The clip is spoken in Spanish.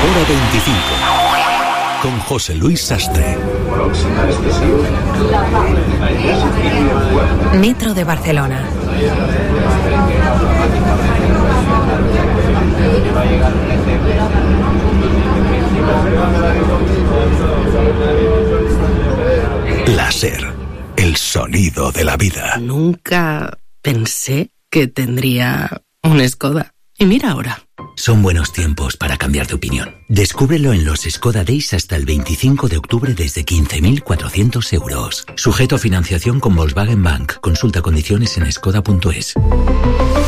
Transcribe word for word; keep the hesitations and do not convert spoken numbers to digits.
Hora veinticinco. Con José Luis Sastre. Metro de Barcelona. Láser, el sonido de la vida. Nunca pensé que tendría un Skoda. Y mira ahora. Son buenos tiempos para cambiar de opinión. Descúbrelo en los Skoda Days hasta el veinticinco de octubre desde quince mil cuatrocientos euros. Sujeto a financiación con Volkswagen Bank. Consulta condiciones en skoda punto es.